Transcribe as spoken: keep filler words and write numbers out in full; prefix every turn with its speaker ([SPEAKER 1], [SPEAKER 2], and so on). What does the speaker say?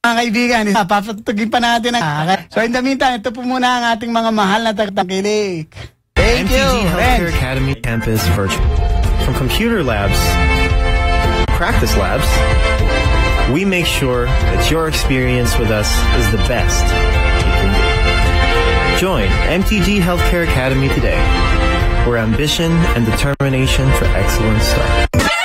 [SPEAKER 1] Mga kaibigan, papatugin pa natin ang... So in the meantime, ito po muna ang ating mga mahal na tagtangkilik. Thank you.
[SPEAKER 2] M T G Healthcare Academy Campus Virtual. From computer labs, practice labs, we make sure that your experience with us is the best you can be. Join M T G Healthcare Academy today, where ambition and determination for excellence start.